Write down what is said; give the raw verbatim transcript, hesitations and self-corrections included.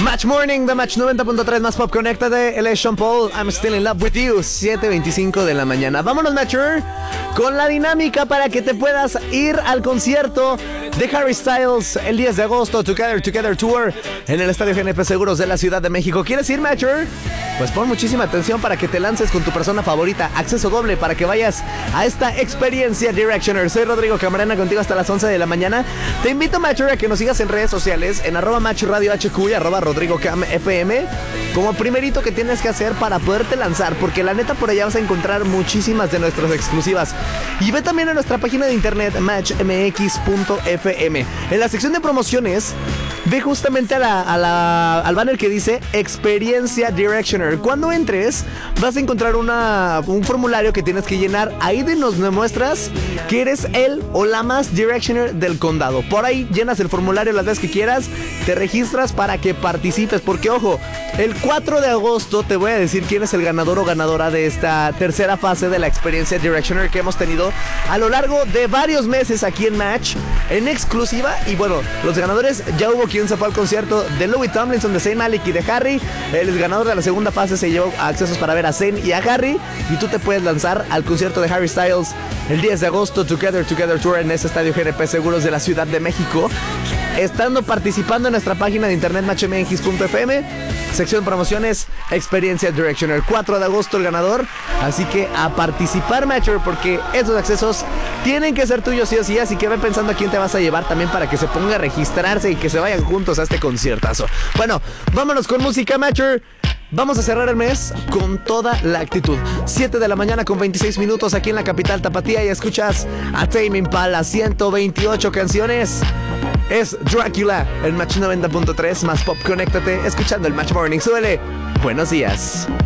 Match Morning de Match noventa punto tres más pop. Conéctate, él es Sean Paul. I'm still in love with you. siete veinticinco de la mañana. Vámonos, Matcher, con la dinámica para que te puedas ir al concierto de Harry Styles el diez de agosto. Together Together Tour en el Estadio G N P Seguros de la Ciudad de México. ¿Quieres ir, Matcher? Pues pon muchísima atención para que te lances con tu persona favorita. Acceso doble para que vayas a esta experiencia Directioner. Soy Rodrigo Camarena, contigo hasta las once de la mañana. Te invito, Matcher, a que nos sigas en redes sociales, en arroba Match Radio H Q y arroba Rodrigo Cam F M, como primerito que tienes que hacer para poderte lanzar, porque la neta por allá vas a encontrar muchísimas de nuestras exclusivas. Y ve también a nuestra página de internet match m x punto f m. En la sección de promociones, ve justamente a la, a la, al banner que dice Experiencia Directioner. Cuando entres, vas a encontrar una, un formulario que tienes que llenar. Ahí de nos demuestras que eres el o la más Directioner del condado. Por ahí llenas el formulario las veces que quieras, te registras para que participes. Porque, ojo, el cuatro de agosto te voy a decir quién es el ganador o ganadora de esta tercera fase de la Experiencia Directioner que hemos tenido a lo largo de varios meses aquí en Match, en exclusiva. Y bueno, los ganadores, ya hubo quien se fue al concierto de Louis Tomlinson, de Zayn Malik y de Harry. El ganador de la segunda fase se llevó accesos para ver a Zayn y a Harry. Y tú te puedes lanzar al concierto de Harry Styles el diez de agosto, Together Together Tour en ese Estadio G N P Seguros de la Ciudad de México, estando participando en nuestra página de internet match m x punto f m, sección promociones, Experiencia Directioner. cuatro de agosto el ganador, así que a participar, Matcher, porque esos accesos tienen que ser tuyos sí o sí, así que ve pensando a quién te vas a llevar también para que se ponga a registrarse y que se vayan juntos a este conciertazo. Bueno, vámonos con música, Matcher. Vamos a cerrar el mes con toda la actitud. siete de la mañana con veintiséis minutos aquí en la capital tapatía y escuchas a Tame Impala, ciento veintiocho canciones. Es Drácula en Match noventa punto tres más pop. Conéctate escuchando el Match Morning. Súbele. Buenos días.